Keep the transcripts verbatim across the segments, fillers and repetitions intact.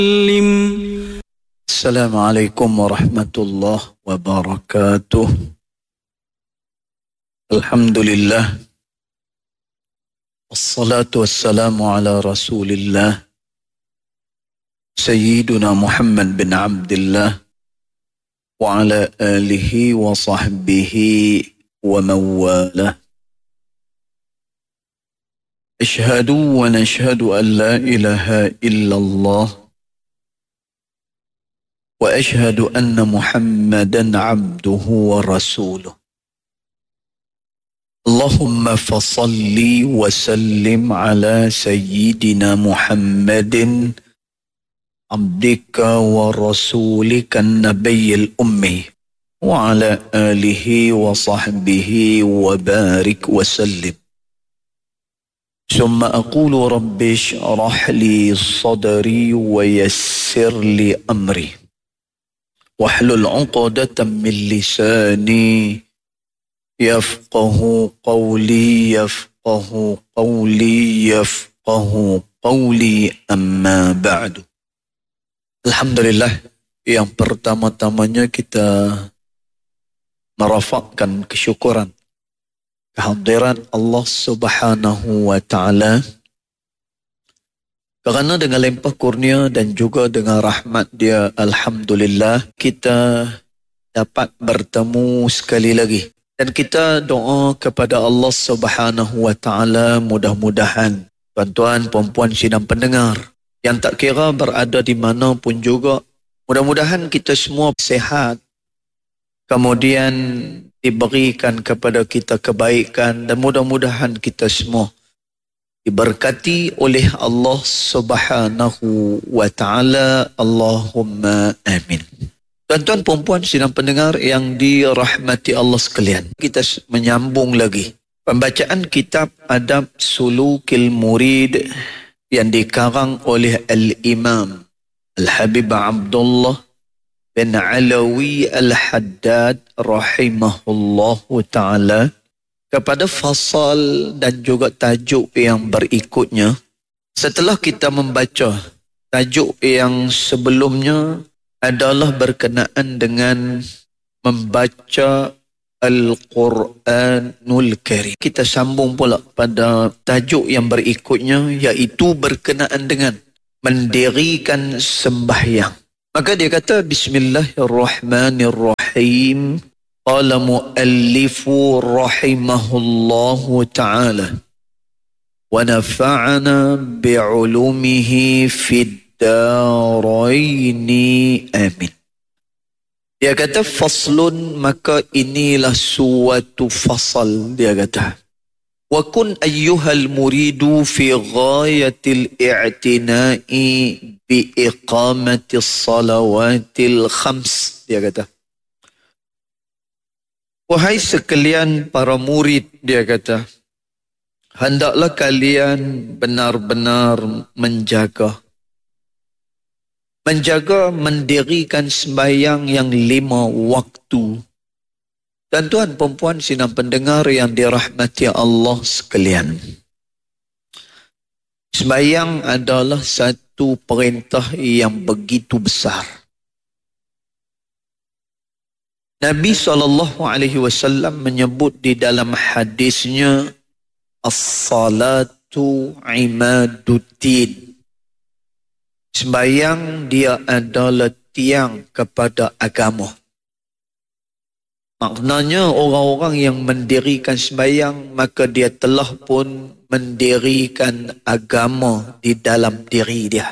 Assalamualaikum warahmatullahi wabarakatuh. Alhamdulillah. Wassalatu wassalamu ala Rasulillah Sayyiduna Muhammad bin Abdullah wa ala alihi wa sahbihi wa mawalah. Ashhadu wa nashhadu an la ilaha illallah wa ashhadu anna Muhammadan abduhu wa rasuluh. Allahumma fasalli wa sallim ala sayyidina Muhammadin abdika wa rasulika an-nabiyyil ummi wa ala alihi wa sahbihi wa barik wa sallim. Summa aqulu rabbi shrah li sadri wa yassir li amri wahlul 'uqdatam min lisani yafqahu qawli yafqahu qawli yafqahu qawli amma ba'du. Alhamdulillah, yang pertama-tamanya kita merafakkan kesyukuran kehadiran Allah Subhanahu wa Ta'ala, kerana dengan limpah kurnia dan juga dengan rahmat Dia, alhamdulillah kita dapat bertemu sekali lagi. Dan kita doa kepada Allah Subhanahu wa Ta'ala, mudah-mudahan tuan-tuan, puan-puan sidang pendengar yang tak kira berada di mana pun juga, mudah-mudahan kita semua sihat, kemudian diberikan kepada kita kebaikan, dan mudah-mudahan kita semua diberkati oleh Allah Subhanahu wa Ta'ala. Allahumma amin. Tuan-tuan, perempuan sidang pendengar yang dirahmati Allah sekalian, kita menyambung lagi pembacaan kitab Adab Sulukil Murid yang dikarang oleh Al-Imam Al-Habib Abdullah bin Alawi Al-Haddad rahimahullahu ta'ala, kepada fasal dan juga tajuk yang berikutnya. Setelah kita membaca tajuk yang sebelumnya adalah berkenaan dengan membaca Al-Quranul Karim, kita sambung pula pada tajuk yang berikutnya, iaitu berkenaan dengan mendirikan sembahyang. Maka dia kata Bismillahirrahmanirrahim. Qala muallifu rahimahullahu ta'ala wa nafa'ana bi'ulumihi fid daraini amin. Dia kata faslun, maka inilah suatu fasal. Dia kata wa kun ayyuhal muridu fi ghayatil i'tina'i bi iqamatis salawatil khams. Dia kata, wahai sekalian para murid, dia kata, hendaklah kalian benar-benar menjaga menjaga mendirikan sembahyang yang lima waktu. Dan tuan perempuan sidang pendengar yang dirahmati Allah sekalian, sembahyang adalah satu perintah yang begitu besar. Nabi sallallahu alaihi wasallam menyebut di dalam hadisnya, as-salatu imaduddin. Sembahyang dia adalah tiang kepada agama. Maknanya orang-orang yang mendirikan sembahyang, maka dia telah pun mendirikan agama di dalam diri dia.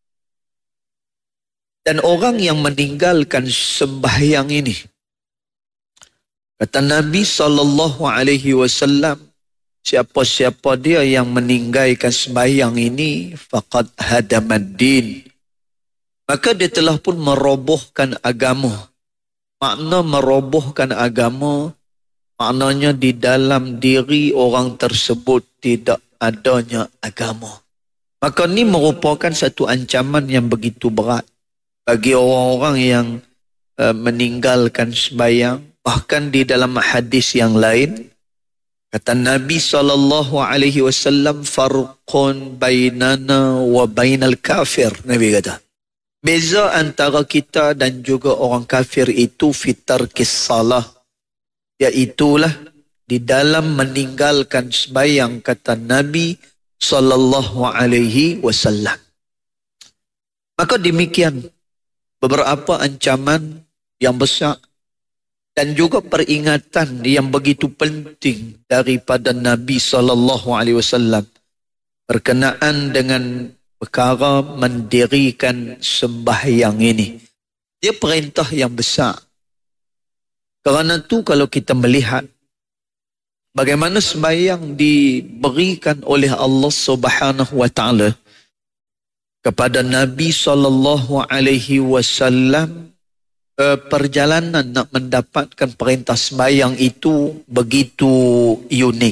Dan orang yang meninggalkan sembahyang ini, kata Nabi sallallahu alaihi wasallam, siapa-siapa dia yang meninggalkan sembahyang ini, faqad hadamad din, maka dia telah pun merobohkan agama. Makna merobohkan agama, maknanya di dalam diri orang tersebut tidak adanya agama. Maka ini merupakan satu ancaman yang begitu berat bagi orang-orang yang uh, meninggalkan sembahyang. Bahkan di dalam hadis yang lain, kata Nabi sallallahu alaihi wasallam, farqun bainana wa bainal kafir. Nabi kata, Beza antara kita dan juga orang kafir itu fitar kisalah, iaitulah di dalam meninggalkan sembahyang, kata Nabi sallallahu alaihi wasallam. Maka demikian beberapa ancaman yang besar dan juga peringatan yang begitu penting daripada Nabi sallallahu alaihi wasallam berkenaan dengan perkara mendirikan sembahyang ini. Dia perintah yang besar. Kerana itu kalau kita melihat bagaimana sembahyang diberikan oleh Allah Subhanahu wa taala kepada Nabi sallallahu alaihi wasallam, perjalanan nak mendapatkan perintah sembahyang itu begitu unik.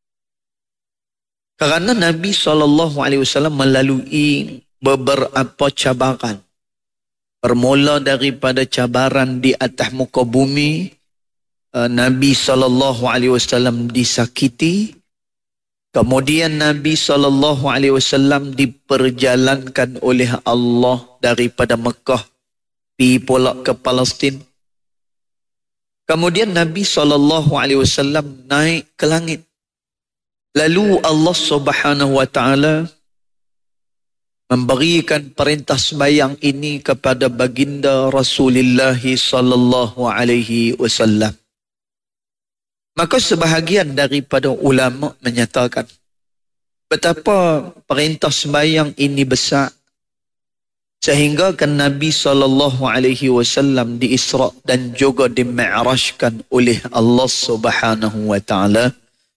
Kerana Nabi sallallahu alaihi wasallam melalui beberapa cabaran. Bermula daripada cabaran di atas muka bumi, Nabi sallallahu alaihi wasallam disakiti. Kemudian Nabi sallallahu alaihi wasallam diperjalankan oleh Allah daripada Mekah pergi pula ke Palestin. Kemudian Nabi sallallahu alaihi wasallam naik ke langit. Lalu Allah Subhanahu wa taala memberikan perintah sembahyang ini kepada baginda Rasulullah sallallahu alaihi wasallam. Maka sebahagian daripada ulama menyatakan betapa perintah sembahyang ini besar, sehingga kan Nabi sallallahu alaihi wasallam di Isra dan juga di-mi'rajkan oleh Allah Subhanahu wa taala,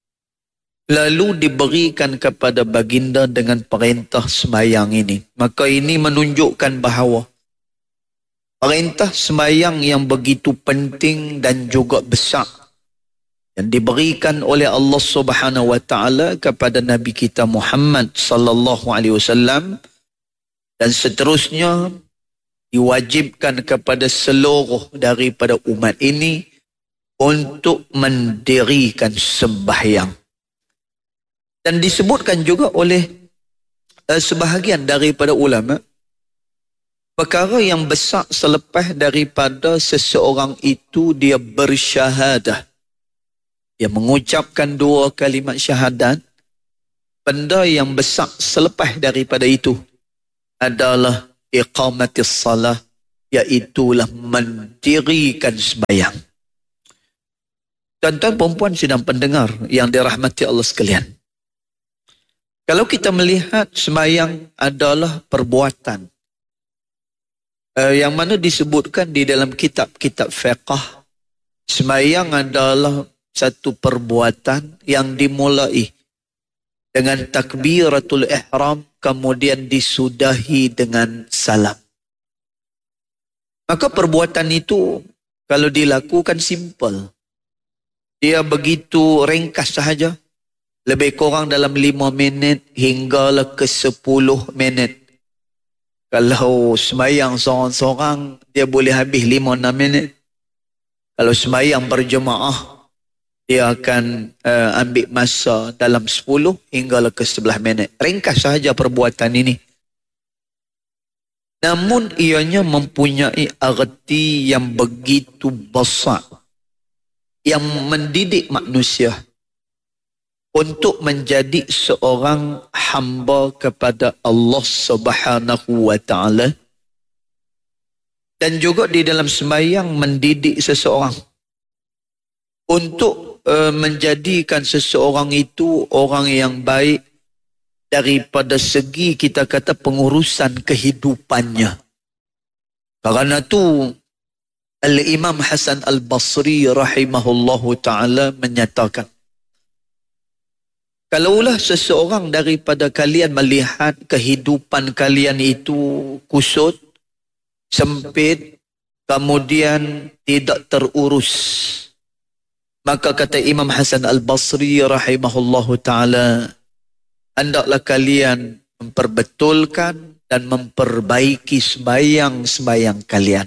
lalu diberikan kepada baginda dengan perintah sembahyang ini. Maka ini menunjukkan bahawa perintah sembahyang yang begitu penting dan juga besar yang diberikan oleh Allah Subhanahu wa taala kepada Nabi kita Muhammad sallallahu alaihi wasallam, dan seterusnya diwajibkan kepada seluruh daripada umat ini untuk mendirikan sembahyang. Dan disebutkan juga oleh uh, sebahagian daripada ulama, perkara yang besar selepas daripada seseorang itu dia bersyahadah, dia mengucapkan dua kalimat syahadat, benda yang besar selepas daripada itu adalah iqamatis salah, iaitulah mendirikan sembahyang. Tuan-tuan perempuan sedang pendengar yang dirahmati Allah sekalian, kalau kita melihat sembahyang adalah perbuatan uh, yang mana disebutkan di dalam kitab-kitab fiqh, sembahyang adalah satu perbuatan yang dimulai dengan takbiratul ihram, kemudian disudahi dengan salam. Maka perbuatan itu kalau dilakukan simple, dia begitu ringkas sahaja, lebih kurang dalam lima minit hinggalah ke sepuluh minit. Kalau sembahyang seorang-seorang, dia boleh habis lima enam minit. Kalau sembahyang berjemaah, dia akan uh, ambil masa dalam sepuluh hinggalah ke sebelas minit. Ringkas sahaja perbuatan ini. Namun ianya mempunyai arti yang begitu besar, yang mendidik manusia untuk menjadi seorang hamba kepada Allah Subhanahu wa taala, dan juga di dalam sembahyang mendidik seseorang untuk uh, menjadikan seseorang itu orang yang baik daripada segi kita kata pengurusan kehidupannya. Karena itu Al-Imam Hasan Al-Basri rahimahullahu ta'ala menyatakan, kalaulah seseorang daripada kalian melihat kehidupan kalian itu kusut, sempit, kemudian tidak terurus, maka kata Imam Hasan Al-Basri rahimahullahu ta'ala, hendaklah kalian memperbetulkan dan memperbaiki sembahyang-sembahyang kalian.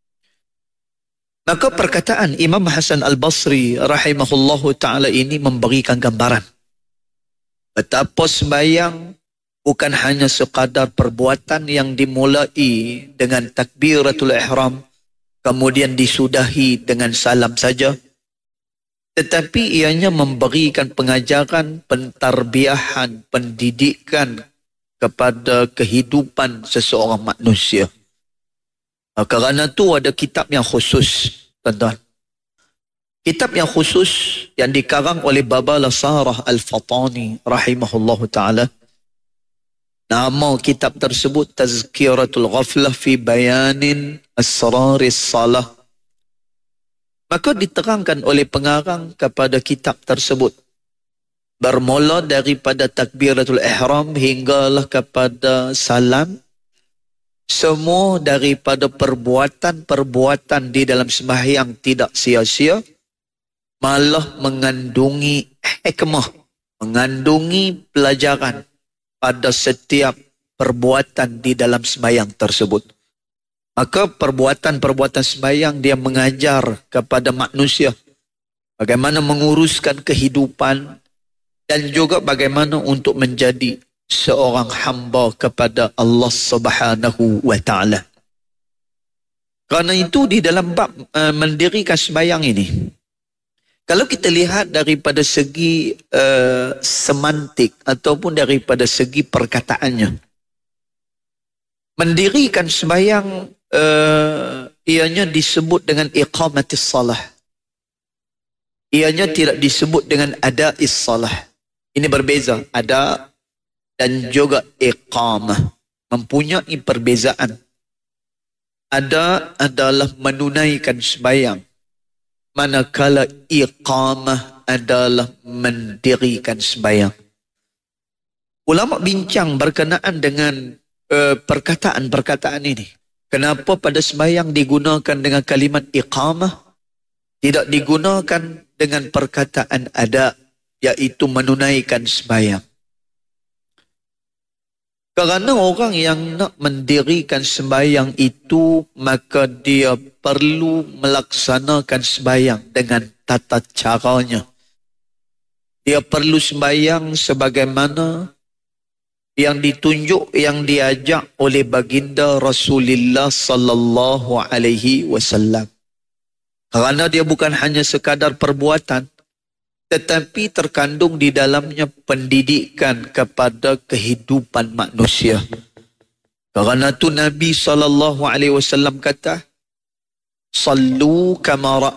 Maka perkataan Imam Hasan Al-Basri rahimahullahu ta'ala ini memberikan gambaran betapa sembahyang bukan hanya sekadar perbuatan yang dimulai dengan takbiratul ihram, kemudian disudahi dengan salam saja, tetapi ianya memberikan pengajaran, pentarbiahan, pendidikan kepada kehidupan seseorang manusia. Kerana itu ada kitab yang khusus, tuan-tuan. Kitab yang khusus yang dikarang oleh Baba Lasarah Al-Fatani rahimahullahu ta'ala. Nama kitab tersebut Tazkiratul Ghaflah fi Bayanin Asraris Salah. Maka diterangkan oleh pengarang kepada kitab tersebut, bermula daripada takbiratul ihram hinggalah kepada salam, semua daripada perbuatan-perbuatan di dalam sembahyang tidak sia-sia, malah mengandungi hikmah, mengandungi pelajaran pada setiap perbuatan di dalam sembahyang tersebut. Maka perbuatan-perbuatan sembahyang dia mengajar kepada manusia bagaimana menguruskan kehidupan dan juga bagaimana untuk menjadi seorang hamba kepada Allah Subhanahu wa ta'ala. Kerana itu di dalam bab uh, mendirikan sembahyang ini, kalau kita lihat daripada segi uh, semantik ataupun daripada segi perkataannya, mendirikan sembahyang Uh, ianya disebut dengan iqamatis salah. Ianya tidak disebut dengan ada'is salah. Ini berbeza. Ada dan juga iqamah. Mempunyai perbezaan. Ada adalah menunaikan sembahyang, manakala iqamah adalah mendirikan sembahyang. Ulama bincang berkenaan dengan uh, perkataan-perkataan ini. Kenapa pada sembahyang digunakan dengan kalimat iqamah, tidak digunakan dengan perkataan ada, iaitu menunaikan sembahyang? Kerana orang yang nak mendirikan sembahyang itu, maka dia perlu melaksanakan sembahyang dengan tata caranya. Dia perlu sembahyang sebagaimana yang ditunjuk, yang diajak oleh baginda Rasulullah sallallahu alaihi wasallam. Kerana dia bukan hanya sekadar perbuatan, tetapi terkandung di dalamnya pendidikan kepada kehidupan manusia. Kerana itu Nabi sallallahu alaihi wasallam kata, "Sallu kama